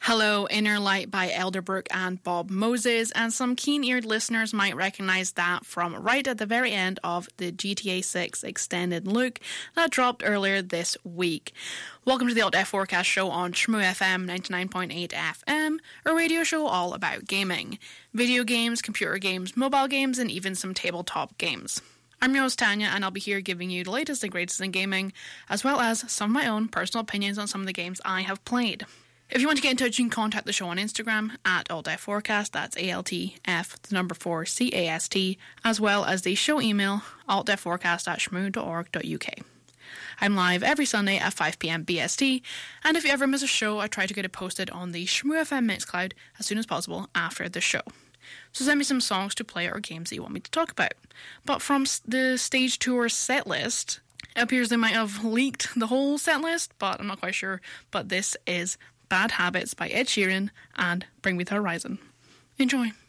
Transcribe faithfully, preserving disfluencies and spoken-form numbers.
Hello, Inner Light by Elderbrook and Bob Moses, and some keen-eared listeners might recognise that from right at the very end of the G T A six extended look that dropped earlier this week. Welcome to the Alt Def Forecast show on Shmoo F M ninety-nine point eight F M, a radio show all about gaming. Video games, computer games, mobile games, and even some tabletop games. I'm your host Tanya, and I'll be here giving you the latest and greatest in gaming, as well as some of my own personal opinions on some of the games I have played. If you want to get in touch, you can contact the show on Instagram at AltDefForecast, that's A L T F, the number four, C A S T, as well as the show email, altdefforecast at shmoo dot org dot U K. I'm live every Sunday at five p.m. B S T, and if you ever miss a show, I try to get it posted on the Shmoo F M Mixcloud as soon as possible after the show. So send me some songs to play or games that you want me to talk about. But from the stage tour set list, it appears they might have leaked the whole set list, but I'm not quite sure. But this is Bad Habits by Ed Sheeran and Bring Me the Horizon. Enjoy.